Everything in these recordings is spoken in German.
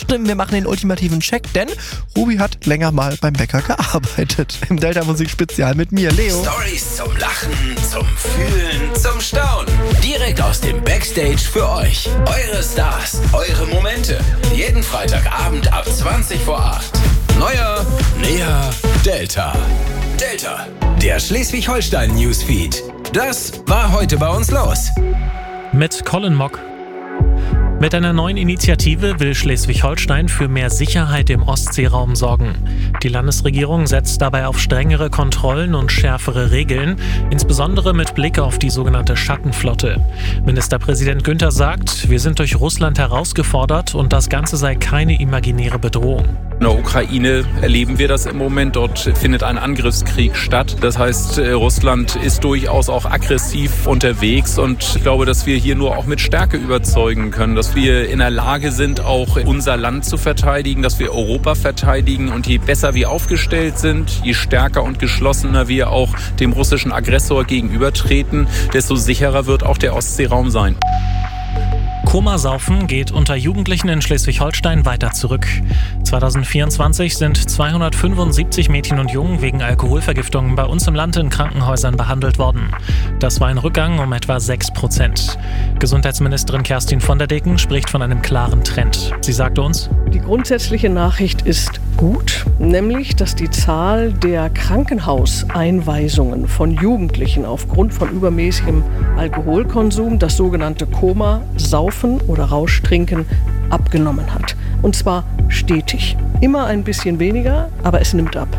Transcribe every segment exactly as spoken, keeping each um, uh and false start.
stimmt, wir machen den ultimativen Check, denn Ruby hat länger mal beim Bäcker gearbeitet. Im Delta-Musik-Spezial mit mir, Leo. Storys zum Lachen, zum Fühlen, zum Staunen. Direkt aus dem Backstage für euch. Eure Stars, eure Momente. Jeden Freitagabend ab zwanzig vor acht. Neuer, näher, Delta. Delta, der Schleswig-Holstein-Newsfeed. Das war heute bei uns los. Mit Colin Mock. Mit einer neuen Initiative will Schleswig-Holstein für mehr Sicherheit im Ostseeraum sorgen. Die Landesregierung setzt dabei auf strengere Kontrollen und schärfere Regeln, insbesondere mit Blick auf die sogenannte Schattenflotte. Ministerpräsident Günther sagt, wir sind durch Russland herausgefordert und das Ganze sei keine imaginäre Bedrohung. In der Ukraine erleben wir das im Moment. Dort findet ein Angriffskrieg statt. Das heißt, Russland ist durchaus auch aggressiv unterwegs. Und ich glaube, dass wir hier nur auch mit Stärke überzeugen können, dass wir in der Lage sind, auch unser Land zu verteidigen, dass wir Europa verteidigen. Und je besser wir aufgestellt sind, je stärker und geschlossener wir auch dem russischen Aggressor gegenübertreten, desto sicherer wird auch der Ostseeraum sein. Komasaufen geht unter Jugendlichen in Schleswig-Holstein weiter zurück. zwanzig vierundzwanzig sind zweihundertfünfundsiebzig Mädchen und Jungen wegen Alkoholvergiftungen bei uns im Land in Krankenhäusern behandelt worden. Das war ein Rückgang um etwa sechs Prozent. Gesundheitsministerin Kerstin von der Decken spricht von einem klaren Trend. Sie sagte uns: Die grundsätzliche Nachricht ist gut, nämlich, dass die Zahl der Krankenhauseinweisungen von Jugendlichen aufgrund von übermäßigem Alkoholkonsum, das sogenannte Koma-Saufen oder Rauschtrinken, abgenommen hat. Und zwar stetig. Immer ein bisschen weniger, aber es nimmt ab.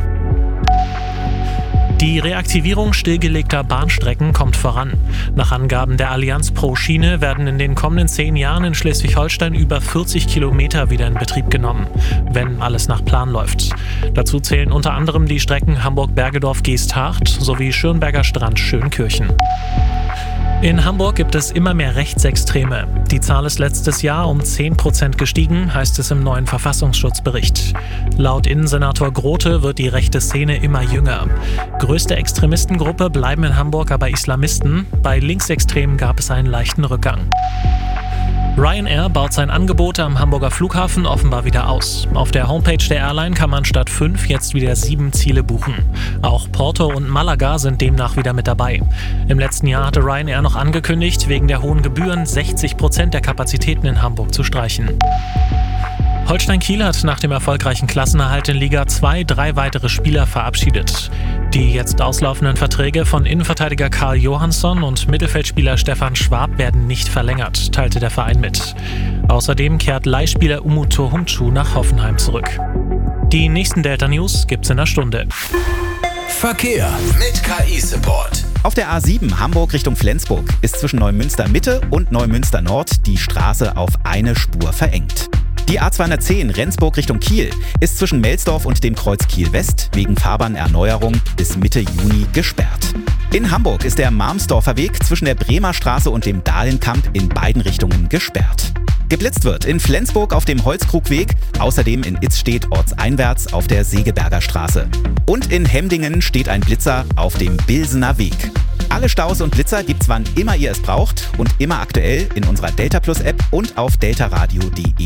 Die Reaktivierung stillgelegter Bahnstrecken kommt voran. Nach Angaben der Allianz Pro Schiene werden in den kommenden zehn Jahren in Schleswig-Holstein über vierzig Kilometer wieder in Betrieb genommen, wenn alles nach Plan läuft. Dazu zählen unter anderem die Strecken Hamburg-Bergedorf-Geesthacht sowie Schönberger Strand-Schönkirchen. In Hamburg gibt es immer mehr Rechtsextreme. Die Zahl ist letztes Jahr um zehn Prozent gestiegen, heißt es im neuen Verfassungsschutzbericht. Laut Innensenator Grote wird die rechte Szene immer jünger. Größte Extremistengruppe bleiben in Hamburg aber Islamisten. Bei Linksextremen gab es einen leichten Rückgang. Ryanair baut sein Angebot am Hamburger Flughafen offenbar wieder aus. Auf der Homepage der Airline kann man statt fünf jetzt wieder sieben Ziele buchen. Auch Porto und Malaga sind demnach wieder mit dabei. Im letzten Jahr hatte Ryanair noch angekündigt, wegen der hohen Gebühren sechzig Prozent der Kapazitäten in Hamburg zu streichen. Holstein Kiel hat nach dem erfolgreichen Klassenerhalt in Liga zwei drei weitere Spieler verabschiedet. Die jetzt auslaufenden Verträge von Innenverteidiger Karl Johansson und Mittelfeldspieler Stefan Schwab werden nicht verlängert, teilte der Verein mit. Außerdem kehrt Leihspieler Umut Tohumchu nach Hoffenheim zurück. Die nächsten Delta News gibt's in einer Stunde. Verkehr mit K I-Support. Auf der A sieben Hamburg Richtung Flensburg ist zwischen Neumünster Mitte und Neumünster Nord die Straße auf eine Spur verengt. Die A zweihundertzehn Rendsburg Richtung Kiel ist zwischen Melsdorf und dem Kreuz Kiel West wegen Fahrbahnerneuerung bis Mitte Juni gesperrt. In Hamburg ist der Marmsdorfer Weg zwischen der Bremer Straße und dem Dahlenkamp in beiden Richtungen gesperrt. Geblitzt wird in Flensburg auf dem Holzkrugweg, außerdem in Itzstedt ortseinwärts auf der Segeberger Straße. Und in Hemdingen steht ein Blitzer auf dem Bilsener Weg. Alle Staus und Blitzer gibt's wann immer ihr es braucht und immer aktuell in unserer Delta Plus App und auf deltaradio punkt de.